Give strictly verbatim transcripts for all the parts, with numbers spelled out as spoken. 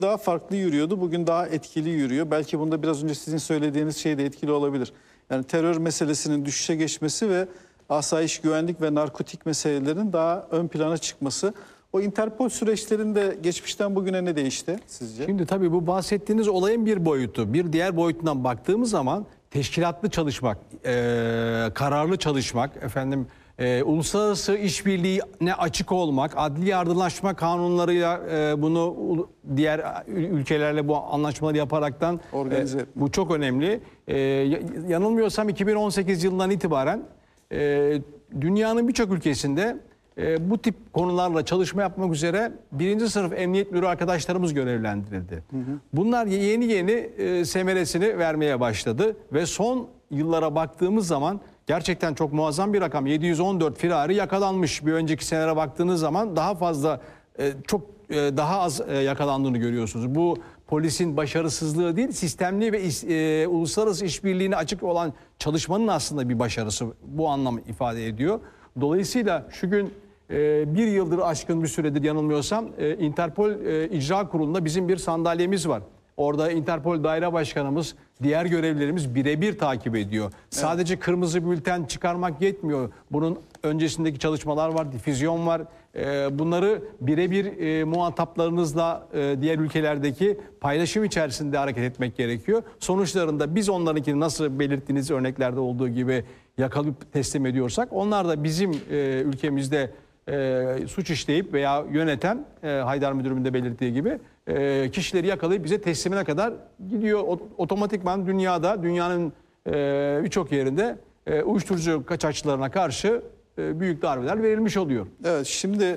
daha farklı yürüyordu. Bugün daha etkili yürüyor. Belki bunda biraz önce sizin söylediğiniz şey de etkili olabilir. Yani terör meselesinin düşüşe geçmesi ve asayiş, güvenlik ve narkotik meselelerin daha ön plana çıkması. O Interpol süreçlerinde geçmişten bugüne ne değişti sizce? Şimdi tabii bu bahsettiğiniz olayın bir boyutu. Bir diğer boyutundan baktığımız zaman teşkilatlı çalışmak, e, kararlı çalışmak, efendim e, uluslararası işbirliğine açık olmak, adli yardımlaşma kanunlarıyla e, bunu diğer ülkelerle bu anlaşmaları yaparaktan organize e, etmek. bu çok önemli. E, yanılmıyorsam iki bin on sekiz yılından itibaren e, dünyanın birçok ülkesinde E, bu tip konularla çalışma yapmak üzere birinci sınıf emniyet müdürü arkadaşlarımız görevlendirildi. Hı hı. Bunlar yeni yeni e, semeresini vermeye başladı ve son yıllara baktığımız zaman gerçekten çok muazzam bir rakam. yedi yüz on dört firari yakalanmış. Bir önceki senelere baktığınız zaman daha fazla, e, çok e, daha az e, yakalandığını görüyorsunuz. Bu polisin başarısızlığı değil, sistemli ve e, uluslararası işbirliğine açık olan çalışmanın aslında bir başarısı bu anlamı ifade ediyor. Dolayısıyla şu gün e, bir yıldır aşkın bir süredir yanılmıyorsam e, Interpol e, İcra Kurulu'nda bizim bir sandalyemiz var. Orada Interpol Daire Başkanımız, diğer görevlilerimiz birebir takip ediyor. Evet. Sadece kırmızı bülten çıkarmak yetmiyor. Bunun öncesindeki çalışmalar var, difüzyon var. E, bunları birebir e, muhataplarınızla e, diğer ülkelerdeki paylaşım içerisinde hareket etmek gerekiyor. Sonuçlarında biz onlarınkini nasıl belirttiğiniz örneklerde olduğu gibi yakalayıp teslim ediyorsak, onlar da bizim e, ülkemizde e, suç işleyip veya yöneten e, Haydar Müdürümün de belirttiği gibi e, kişileri yakalayıp bize teslimine kadar gidiyor. O, otomatikman dünyada, dünyanın e, birçok yerinde e, uyuşturucu kaçakçılarına karşı e, büyük darbeler verilmiş oluyor. Evet, şimdi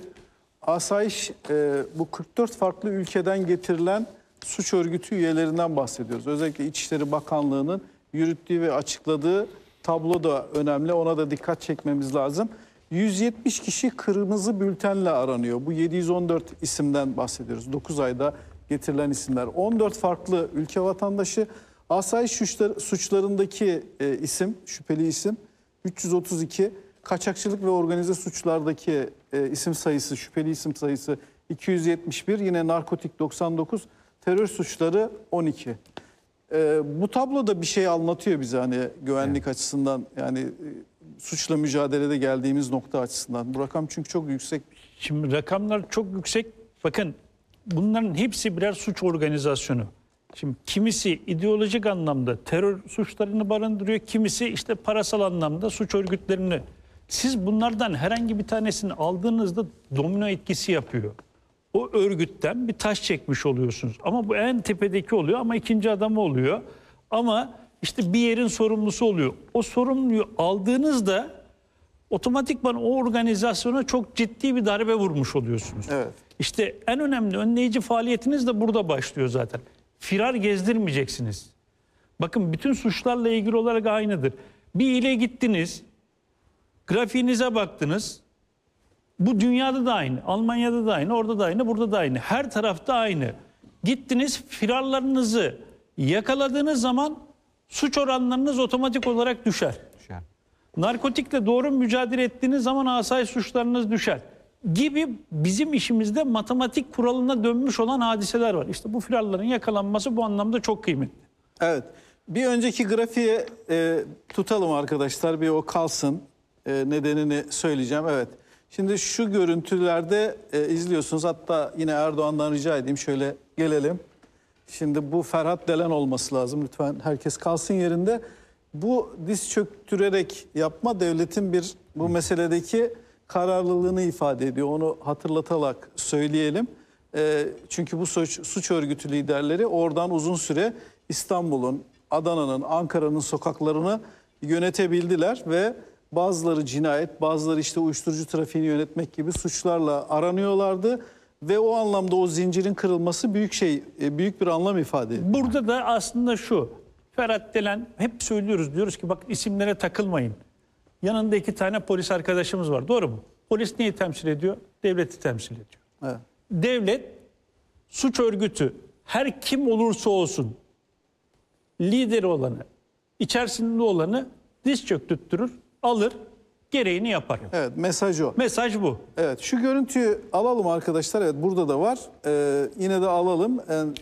asayiş e, bu kırk dört farklı ülkeden getirilen suç örgütü üyelerinden bahsediyoruz. Özellikle İçişleri Bakanlığı'nın yürüttüğü ve açıkladığı tablo da önemli. Ona da dikkat çekmemiz lazım. yüz yetmiş kişi kırmızı bültenle aranıyor. Bu yedi yüz on dört isimden bahsediyoruz. dokuz ayda getirilen isimler. on dört farklı ülke vatandaşı. Asayiş suçlarındaki e, isim, şüpheli isim üç yüz otuz iki. Kaçakçılık ve organize suçlardaki e, isim sayısı, şüpheli isim sayısı iki yüz yetmiş bir. Yine narkotik doksan dokuz. Terör suçları on iki. Ee, bu tabloda bir şey anlatıyor bize, hani güvenlik evet. açısından, yani e, suçla mücadelede geldiğimiz nokta açısından. Bu rakam çünkü çok yüksek. Şimdi rakamlar çok yüksek. Bakın bunların hepsi birer suç organizasyonu. Şimdi kimisi ideolojik anlamda terör suçlarını barındırıyor, kimisi işte parasal anlamda suç örgütlerini. Siz bunlardan herhangi bir tanesini aldığınızda domino etkisi yapıyor. O örgütten bir taş çekmiş oluyorsunuz. Ama bu en tepedeki oluyor ama ikinci adamı oluyor. Ama işte bir yerin sorumlusu oluyor. O sorumluyu aldığınızda otomatikman o organizasyona çok ciddi bir darbe vurmuş oluyorsunuz. Evet. İşte en önemli önleyici faaliyetiniz de burada başlıyor zaten. Firar gezdirmeyeceksiniz. Bakın bütün suçlarla ilgili olarak aynıdır. Bir ile gittiniz, grafiğinize baktınız. Bu dünyada da aynı, Almanya'da da aynı, orada da aynı, burada da aynı. Her tarafta aynı. Gittiniz, firarlarınızı yakaladığınız zaman suç oranlarınız otomatik olarak düşer. Düşer. Narkotikle doğru mücadele ettiğiniz zaman asayiş suçlarınız düşer. Gibi bizim işimizde matematik kuralına dönmüş olan hadiseler var. İşte bu firarların yakalanması bu anlamda çok kıymetli. Evet. Bir önceki grafiğe e, tutalım arkadaşlar, bir o kalsın. E, nedenini söyleyeceğim. Evet. Şimdi şu görüntülerde e, izliyorsunuz. Hatta yine Erdoğan'dan rica edeyim, şöyle gelelim. Şimdi bu Ferhat Delen olması lazım. Lütfen herkes kalsın yerinde. Bu diz çöktürerek yapma devletin bir bu meseledeki kararlılığını ifade ediyor. Onu hatırlatarak söyleyelim. E, çünkü bu suç, suç örgütü liderleri oradan uzun süre İstanbul'un, Adana'nın, Ankara'nın sokaklarını yönetebildiler ve bazıları cinayet, bazıları işte uyuşturucu trafiğini yönetmek gibi suçlarla aranıyorlardı ve o anlamda o zincirin kırılması büyük şey, büyük bir anlam ifade ediyor. Burada da aslında şu, Ferhat Delen, hep söylüyoruz, diyoruz ki bak isimlere takılmayın. Yanında iki tane polis arkadaşımız var, doğru mu? Polis neyi temsil ediyor? Devleti temsil ediyor. Evet. Devlet, suç örgütü, her kim olursa olsun lideri olanı, içerisinde olanı diz çöktürtürür, alır, gereğini yapar. Evet, mesaj o. Mesaj bu. Evet, şu görüntüyü alalım arkadaşlar. Evet, burada da var. Ee, yine de alalım. Yani